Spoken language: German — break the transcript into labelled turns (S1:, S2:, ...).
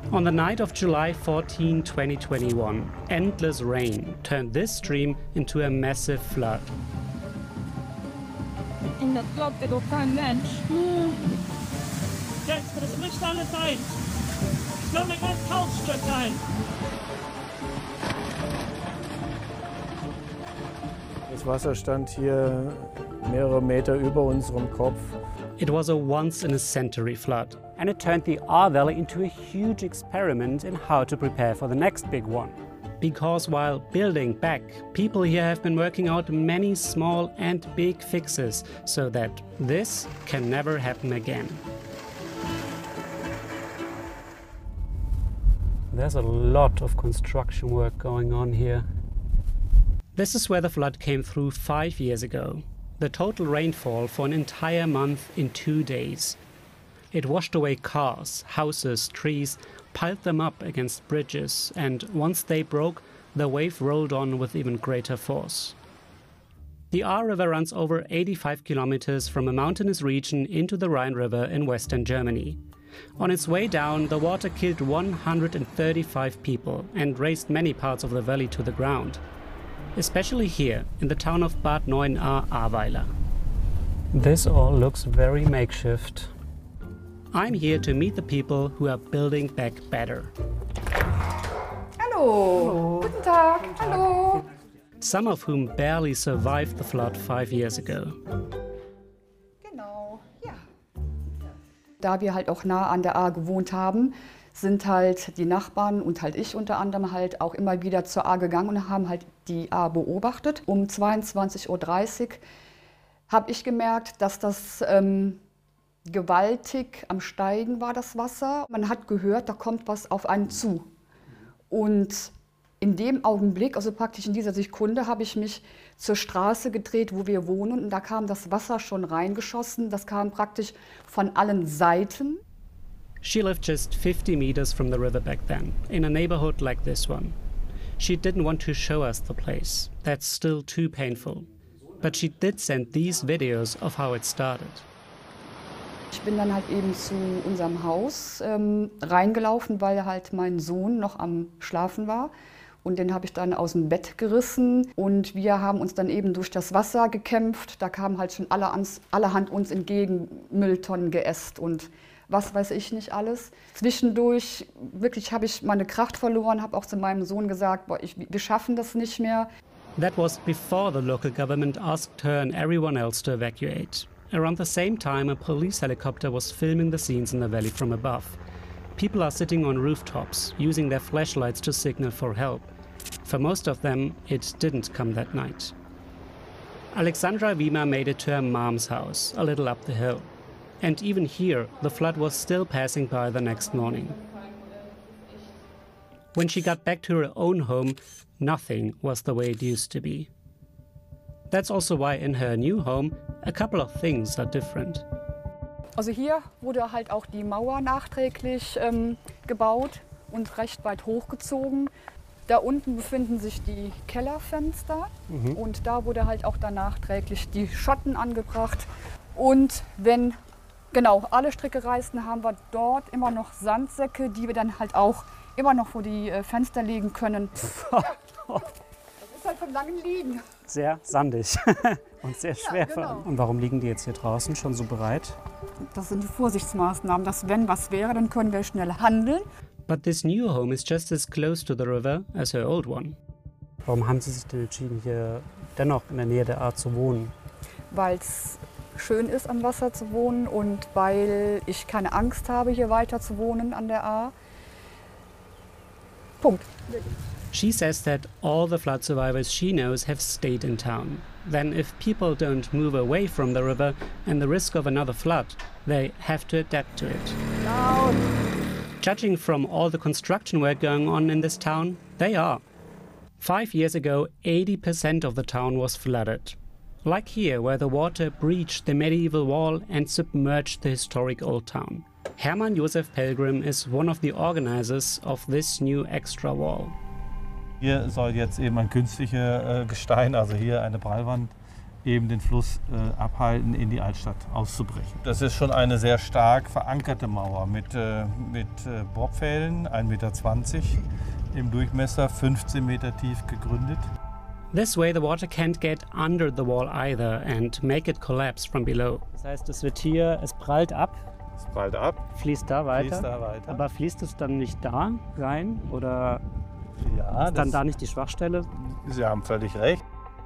S1: On the night of July 14, 2021, endless rain turned this stream into a massive flood.
S2: Und das glaubt ja doch kein Mensch. Jetzt, das bricht alles ein. Ich glaube, ein ganzes Haus stürzt ein.
S3: Das Wasser stand hier mehrere Meter über unserem Kopf.
S1: It was a once-in-a-century flood, and it turned the Ahr Valley into a huge experiment in how to prepare for the next big one. Because while building back, people here have been working out many small and big fixes so that this can never happen again. There's a lot of construction work going on here. This is where the flood came through 5 years ago. The total rainfall for an entire month in 2 days. It washed away cars, houses, trees, piled them up against bridges, and once they broke, the wave rolled on with even greater force. The Ahr River runs over 85 kilometers from a mountainous region into the Rhine River in western Germany. On its way down, the water killed 135 people and razed many parts of the valley to the ground. Especially here, in the town of Bad Neuenahr-Ahrweiler. This all looks very makeshift. I'm here to meet the people who are building back better.
S4: Hallo. Guten Tag. Hallo.
S1: Some of whom barely survived the flood 5 years ago.
S4: Genau, ja. Da wir halt auch nah an der Ahr gewohnt haben, sind halt die Nachbarn und halt ich unter anderem halt auch immer wieder zur Ahr gegangen und haben halt die Ahr beobachtet. Um 22:30 Uhr habe ich gemerkt, dass das gewaltig am Steigen war, das Wasser. Man hat gehört, da kommt was auf einen zu. Und in dem Augenblick, also praktisch in dieser Sekunde, habe ich mich zur Straße gedreht, wo wir wohnen. Und da kam das Wasser schon reingeschossen. Das kam praktisch von allen Seiten.
S1: She lived just 50 meters from the river back then, in a neighborhood like this one. She didn't want to show us the place. That's still too painful. But she did send these videos of how it started.
S4: Ich bin dann halt eben zu unserem Haus reingelaufen, weil halt mein Sohn noch am Schlafen war. Und den habe ich dann aus dem Bett gerissen. Und wir haben uns dann eben durch das Wasser gekämpft. Da kamen halt schon allerhand uns entgegen, Mülltonnen geäst und was weiß ich nicht alles. Zwischendurch wirklich habe ich meine Kraft verloren, habe auch zu meinem Sohn gesagt, boah, wir schaffen das nicht mehr.
S1: That was before the local government asked her and everyone else to evacuate. Around the same time, a police helicopter was filming the scenes in the valley from above. People are sitting on rooftops, using their flashlights to signal for help. For most of them, it didn't come that night. Alexandra Wiemer made it to her mom's house, a little up the hill. And even here, the flood was still passing by the next morning. When she got back to her own home, nothing was the way it used to be. That's also why in her new home, a couple of things are different.
S4: Also hier wurde halt auch die Mauer nachträglich gebaut und recht weit hochgezogen. Da unten befinden sich die Kellerfenster und da wurde halt auch dann nachträglich die Schotten angebracht. Und wenn genau alle Stricke reißen, haben wir dort immer noch Sandsäcke, die wir dann halt auch immer noch vor die Fenster legen können. Das ist halt vom langen Liegen.
S1: Sehr sandig und sehr schwer.
S4: Ja, genau.
S1: Und warum liegen die jetzt hier draußen schon so bereit?
S4: Das sind die Vorsichtsmaßnahmen, dass wenn was wäre, dann können wir schnell handeln.
S1: But this new home is just as close to the river as her old one. Warum haben Sie sich denn entschieden, hier dennoch in der Nähe der Ahr zu wohnen?
S4: Weil es schön ist, am Wasser zu wohnen und weil ich keine Angst habe, hier weiter zu wohnen an der Ahr. Punkt.
S1: She says that all the flood survivors she knows have stayed in town. Then if people don't move away from the river and the risk of another flood, they have to adapt to it.
S4: Laut.
S1: Judging from all the construction work going on in this town, they are. 5 years ago, 80% of the town was flooded. Like here, where the water breached the medieval wall and submerged the historic old town. Hermann Josef Pelgrim is one of the organizers of this new extra wall.
S5: Hier soll jetzt eben ein künstliches Gestein, also hier eine Prallwand, eben den Fluss abhalten, in die Altstadt auszubrechen. Das ist schon eine sehr stark verankerte Mauer mit Bohrpfählen, 1,20 Meter im Durchmesser, 15 Meter tief gegründet.
S1: This way the water can't get under the wall either and make it collapse from below. Das heißt, es prallt ab,
S5: Es prallt ab,
S1: fließt da weiter.
S5: fließt da weiter.
S1: Aber fließt es dann nicht da rein oder
S5: ja,
S1: ist dann da nicht die Schwachstelle?
S5: Sie haben völlig recht.